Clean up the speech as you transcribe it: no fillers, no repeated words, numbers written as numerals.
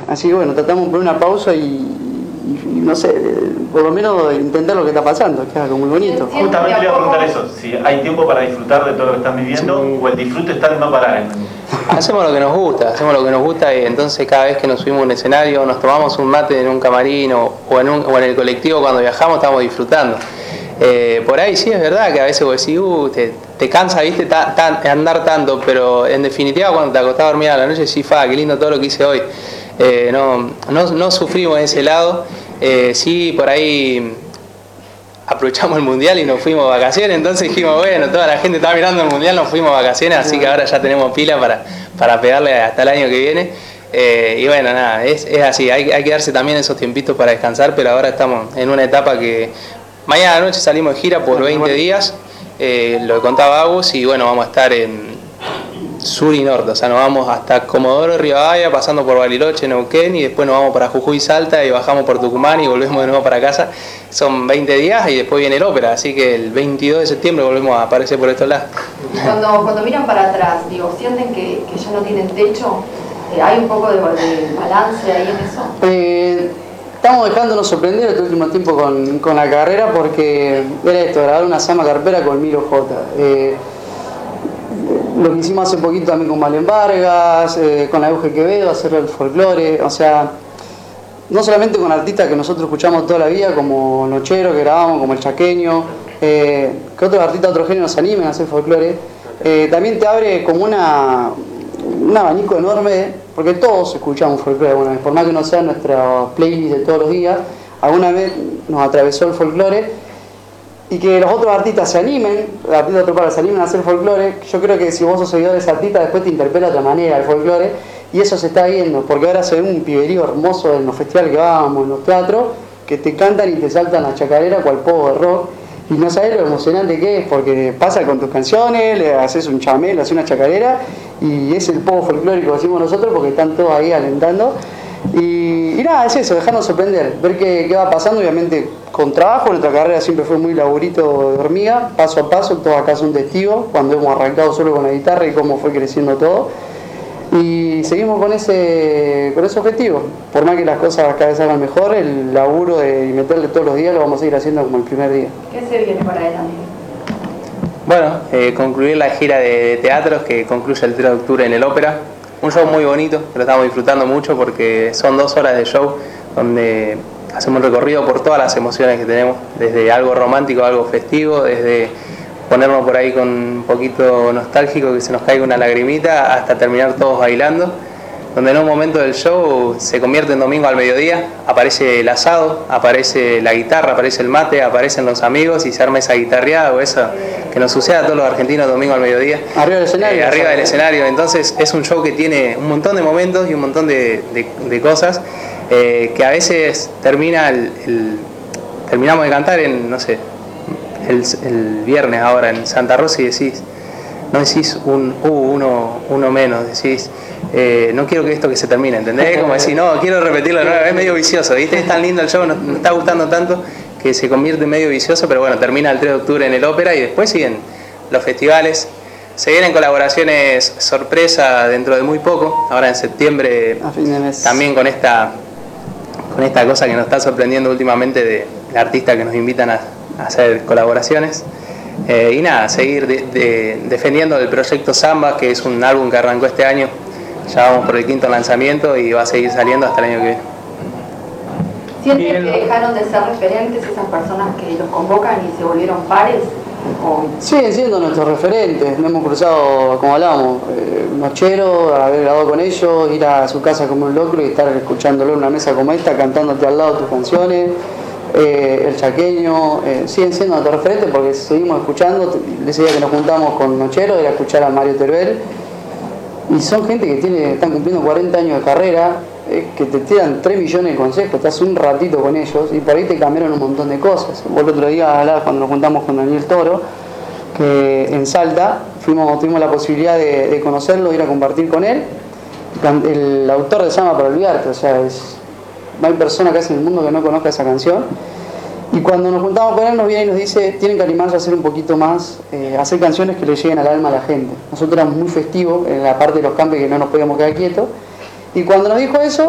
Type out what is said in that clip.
Así que bueno, tratamos de poner una pausa y no sé, por lo menos intentar lo que está pasando, que es algo muy bonito. Justamente le iba a preguntar eso, si hay tiempo para disfrutar de todo lo que están viviendo, o el disfrute está en no parar. Hacemos lo que nos gusta y entonces cada vez que nos subimos a un escenario, nos tomamos un mate en un camarín o en el colectivo cuando viajamos, estamos disfrutando. Por ahí sí es verdad que a veces vos decís, te cansa, viste, andar tanto, pero en definitiva cuando te acostás a dormir a la noche, sí, qué lindo todo lo que hice hoy. No sufrimos de ese lado, sí, por ahí aprovechamos el mundial y nos fuimos de vacaciones, entonces dijimos, bueno, toda la gente estaba mirando el mundial, nos fuimos de vacaciones, así que ahora ya tenemos pila para pegarle hasta el año que viene. Y bueno, nada, es así, hay que darse también esos tiempitos para descansar, pero ahora estamos en una etapa que mañana noche salimos de gira por 20 días, lo que contaba Agus, y bueno, vamos a estar en sur y norte, o sea, nos vamos hasta Comodoro Rivadavia, pasando por Bariloche, Neuquén, y después nos vamos para Jujuy, Salta, y bajamos por Tucumán y volvemos de nuevo para casa. Son 20 días y después viene el ópera, así que el 22 de septiembre volvemos a aparecer por estos lados. Cuando miran para atrás, sienten que ya no tienen techo, ¿hay un poco de balance ahí en eso? Estamos dejándonos sorprender este último tiempo con la carrera, porque era esto, grabar una Sama Carpera con Miro J. Lo que hicimos hace poquito también con Malen Vargas, con la Euge Quevedo, hacer el folclore, o sea, no solamente con artistas que nosotros escuchamos toda la vida, como Nochero que grabamos, como El Chaqueño, que otros artistas de otro género nos animen a hacer folclore, también te abre como un abanico enorme, porque todos escuchamos folclore alguna vez, por más que no sea nuestra playlist de todos los días, alguna vez nos atravesó el folclore. Y que los otros artistas se animen, los artistas de otro palo se animen a hacer folclore. Yo creo que si vos sos seguidor de ese artista, después te interpela de otra manera el folclore, y eso se está viendo, porque ahora se ve un piberío hermoso en los festivales que vamos, en los teatros, que te cantan y te saltan la chacarera cual poco de rock, y no sabés lo emocionante que es, porque pasa con tus canciones, le haces un chamé, le haces una chacarera, y es el poco folclórico que decimos nosotros, porque están todos ahí alentando. Y nada, es eso, dejarnos sorprender, ver qué va pasando, obviamente con trabajo. Nuestra carrera siempre fue muy laburito de hormiga, paso a paso, todos acá son testigos, cuando hemos arrancado solo con la guitarra y cómo fue creciendo todo. Y seguimos con ese objetivo, por más que las cosas cada vez hagan mejor, el laburo de meterle todos los días lo vamos a seguir haciendo como el primer día. ¿Qué se viene para adelante? Bueno, concluir la gira de teatros que concluye el 3 de octubre en el Ópera. Un show muy bonito, que lo estamos disfrutando mucho porque son 2 horas de show donde hacemos un recorrido por todas las emociones que tenemos, desde algo romántico a algo festivo, desde ponernos por ahí con un poquito nostálgico, que se nos caiga una lagrimita, hasta terminar todos bailando, donde en un momento del show se convierte en domingo al mediodía, aparece el asado, aparece la guitarra, aparece el mate, aparecen los amigos y se arma esa guitarreada o eso que nos sucede a todos los argentinos domingo al mediodía. Arriba del escenario. Arriba del escenario. Entonces es un show que tiene un montón de momentos y un montón de cosas que a veces terminamos de cantar en, no sé, el viernes ahora en Santa Rosa y no decís uno menos, decís no quiero que esto que se termine, ¿entendés? Como decir, no, quiero repetirlo de nuevo, es medio vicioso, ¿viste? Es tan lindo el show, nos está gustando tanto que se convierte en medio vicioso, pero bueno, termina el 3 de octubre en el Ópera y después siguen los festivales. Se vienen colaboraciones sorpresa dentro de muy poco, ahora en septiembre, a fin de mes, también con esta cosa que nos está sorprendiendo últimamente de artistas que nos invitan a hacer colaboraciones. Y nada, seguir defendiendo el proyecto Samba, que es un álbum que arrancó este año, ya vamos por el 5º lanzamiento y va a seguir saliendo hasta el año que viene. ¿Sienten que dejaron de ser referentes esas personas que los convocan y se volvieron pares? Siguen siendo nuestros referentes, nos hemos cruzado, como hablábamos, Nochero, haber grabado con ellos, ir a su casa como un locro y estar escuchándolo en una mesa como esta, cantándote al lado tus canciones. El Chaqueño, siguen siendo nuestros referentes porque seguimos escuchando. Ese día que nos juntamos con Nochero era escuchar a Mario Teruel, y son gente que están cumpliendo 40 años de carrera, que te tiran 3 millones de consejos, estás un ratito con ellos y por ahí te cambiaron un montón de cosas. Vos el otro día hablabas cuando nos juntamos con Daniel Toro, que en Salta tuvimos la posibilidad de conocerlo, de ir a compartir con él, el autor de Llama para Olvidarte, o sea, no hay persona casi en el mundo que no conozca esa canción. Y cuando nos juntamos con él nos viene y nos dice, tienen que animarse a hacer un poquito más, hacer canciones que le lleguen al alma a la gente. Nosotros éramos muy festivos en la parte de los campos que no nos podíamos quedar quietos, y cuando nos dijo eso